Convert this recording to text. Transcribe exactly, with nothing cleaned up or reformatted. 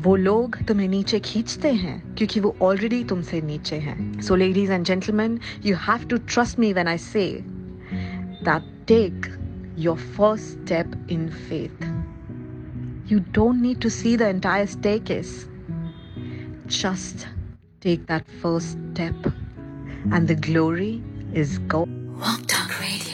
वो लोग तुम्हें नीचे खींचते हैं क्योंकि वो ऑलरेडी तुमसे नीचे हैं. So ladies and gentlemen, you have to trust me when I say that take your first step in faith. You don't need to see the entire staircase. Just take that first step and the glory is gone. Walk Talk Radio.